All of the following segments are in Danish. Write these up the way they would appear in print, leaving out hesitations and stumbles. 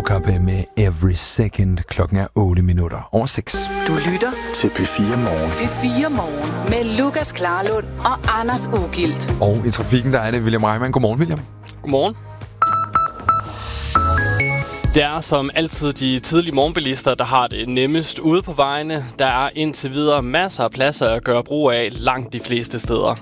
Woke Up med Every Second. Klokken er 8:08. Du lytter til P4 Morgen. P4 Morgen med Lukas Klarlund og Anders Ugilt. Og i trafikken, der er det William Reimann. Godmorgen, William. Godmorgen. Det er som altid de tidlige morgenbilister, der har det nemmest ude på vejene. Der er indtil videre masser af pladser at gøre brug af langt de fleste steder.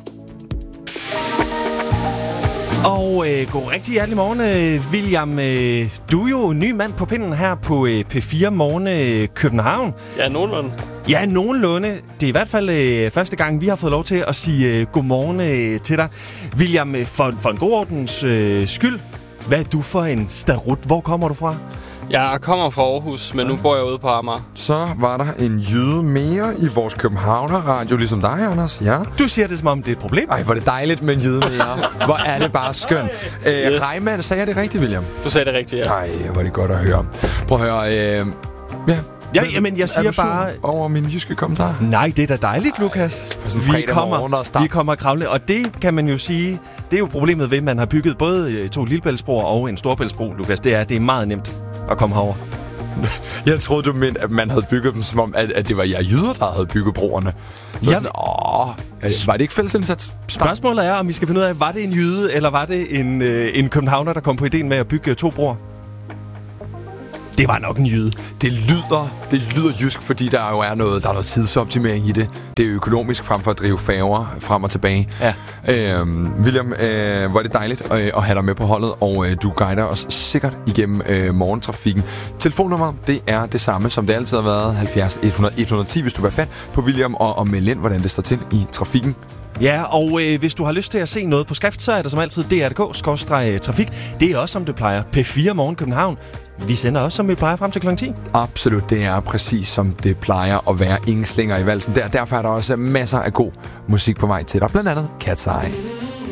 Og god rigtig hjertelig morgen, William. Du er jo ny mand på pinden her på P4 Morgen København. Ja, nogenlunde. Ja, nogenlunde. Det er i hvert fald første gang, vi har fået lov til at sige godmorgen til dig. William, for en god ordens skyld, hvad er du for en starut? Hvor kommer du fra? Jeg kommer fra Aarhus, men nu bor jeg ude på Amager. Så var der en jyde mere i vores Københavner-radio, ligesom dig, Anders. Ja. Du siger det, som om det er et problem. Ej, hvor er det dejligt med en jyde mere. Hvor er det bare skønt. Yes. Reimann, sagde jeg det rigtigt, William? Du sagde det rigtigt, ja. Ej, hvor er det godt at høre. Prøv at høre, Ja, jamen, jeg siger bare over min jyske kommentar. Nej, det er da dejligt, Lukas. Vi kommer kravle, og det kan man jo sige, det er jo problemet ved, at man har bygget både 2 lillebæltsbroer og en storbæltsbro, Lukas. Det er meget nemt at komme herover. Jeg troede, du mente, at man havde bygget dem, som om, at det var jer jyder, der havde bygget broerne. Ja. Var det ikke fællesindsats? Spørgsmålet er, om vi skal finde ud af, var det en jyde, eller var det en københavner, der kom på ideen med at bygge 2 broer? Det var nok en jyde. Det lyder jysk, fordi der jo er noget tidsoptimering i det. Det er økonomisk frem for at drive færger frem og tilbage. Ja. William, hvor er det dejligt at have dig med på holdet, og du guider os sikkert igennem morgentrafikken. Telefonnummer, det er det samme, som det altid har været. 70 100 110, hvis du vil fat på William og melde ind, hvordan det står til i trafikken. Ja, og hvis du har lyst til at se noget på skrift, så er det som altid dr.dk/trafik. Det er også, som det plejer. P4 Morgen København. Vi sender også, som vi plejer, frem til kl. 10. Absolut, det er præcis, som det plejer at være. Ingen slinger i valsen der. Derfor er der også masser af god musik på vej til dig. Blandt andet Cat's Eye.